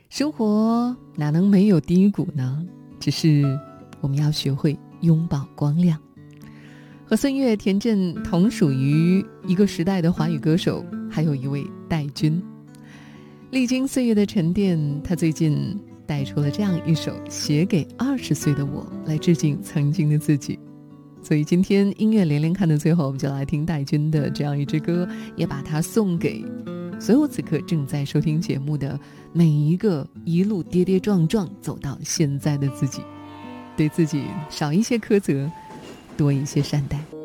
生活哪能没有低谷呢？只是我们要学会拥抱光亮。和孙悦、田震同属于一个时代的华语歌手，还有一位戴军。历经岁月的沉淀，他最近带出了这样一首《写给20岁的我》，来致敬曾经的自己。所以今天音乐连连看的最后，我们就来听戴军的这样一支歌，也把它送给所有此刻正在收听节目的每一个一路跌跌撞撞走到现在的自己，对自己少一些苛责，多一些善待。